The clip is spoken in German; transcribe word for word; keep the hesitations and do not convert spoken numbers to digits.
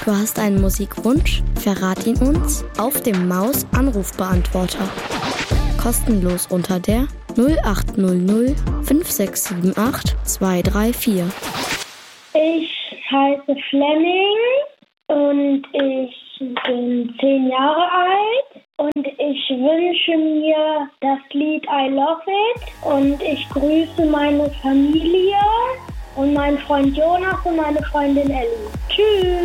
Du hast einen Musikwunsch? Verrat ihn uns auf dem Maus-Anrufbeantworter. Kostenlos unter der null acht null null fünf sechs sieben acht zwei drei vier. Ich heiße Flemming und ich bin zehn Jahre alt und ich wünsche mir das Lied I Love It und ich grüße meine Familie und meinen Freund Jonas und meine Freundin Ellie. Tschüss!